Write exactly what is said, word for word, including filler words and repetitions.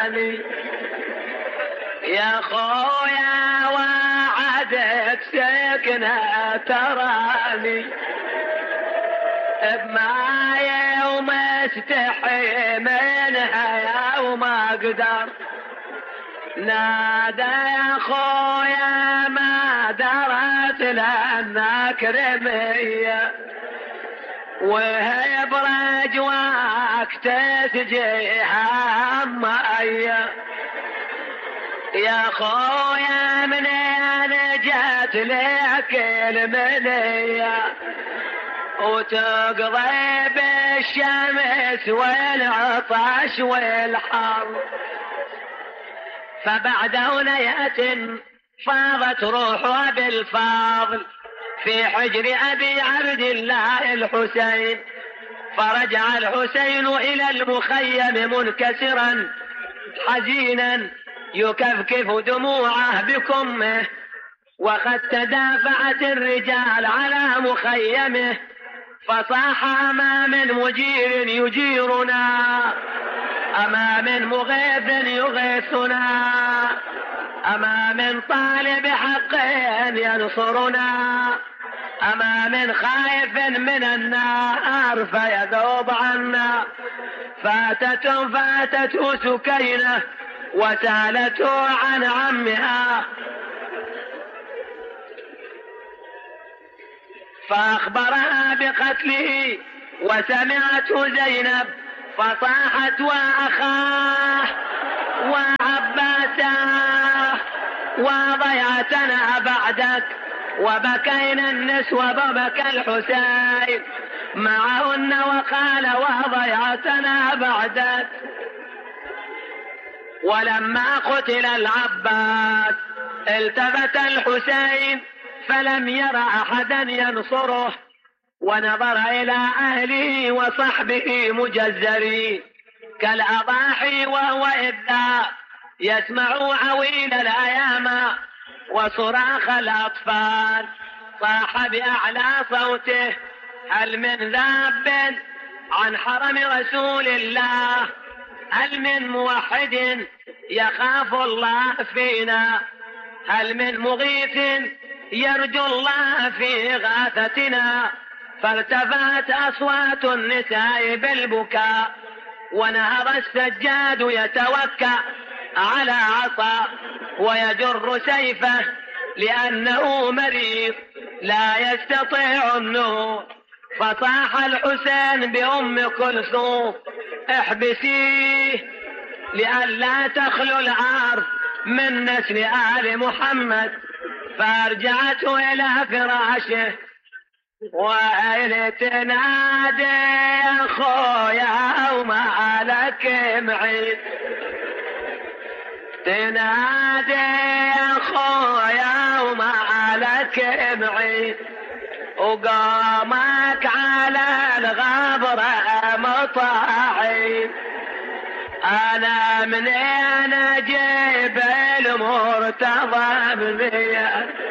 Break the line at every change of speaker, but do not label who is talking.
تراني يا خويا وعدك سكنة تراني بماي ومستحي منها يا وما اقدر نادى يا خويا ما درت لانك رمية وهي برجواك تسجي همايا يا خويا من انا جات لك المنية وتقضي بالشمس والعطش والحر فبعد ونية فاضت روحها بالفاضل في حجر أبي عبد الله الحسين فرجع الحسين إلى المخيم منكسرا حزينا يكفكف دموعه بكمه وقد تدافعت الرجال على مخيمه فصاح أما من مجير يجيرنا أما من مغيث يغيثنا أما من طالب حق ينصرنا أما من خائف من النار فيذوب عنا فاتته فاتته سكينة وسالته عن عمها فأخبرها بقتله وسمعته زينب فصاحت وأخاه وعباساه وضيعتنا بعدك وبكينا النسوة وبكى الحسين معهن وقال وضيعتنا بعدك. ولما قتل العباس التفت الحسين فلم ير أحدا ينصره ونظر إلى أهله وصحبه مجزرين كالأضاحي وهو إذا يسمع عويل الأيام وصراخ الأطفال صاح بأعلى صوته هل من ذاب عن حرم رسول الله هل من موحد يخاف الله فينا هل من مغيث يرجو الله في غاثتنا فارتفعت أصوات النساء بالبكاء ونهر السجاد يتوكأ على عصا ويجر سيفه لأنه مريض لا يستطيع النهوض فصاح الحسين بأم كلثوم احبسيه لئلا تخلو العار من نسل آل محمد فارجعته إلى فراشه وإلى تنادي يا خويا وما لك معين تنادي يا خويا وما لك معين وقامك على الغبرة مطاعين أنا منين أجيب المرتضى بذيان